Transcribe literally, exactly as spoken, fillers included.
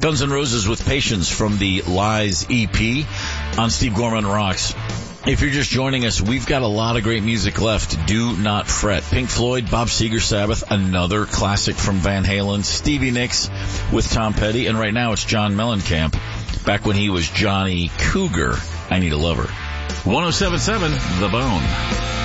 Guns N' Roses with Patience from the Lies E P on Steve Gorman Rocks. If you're just joining us, we've got a lot of great music left. Do not fret. Pink Floyd, Bob Seger, Sabbath, another classic from Van Halen, Stevie Nicks with Tom Petty, and right now it's John Mellencamp, back when he was Johnny Cougar, I Need a Lover. one oh seven point seven The Bone.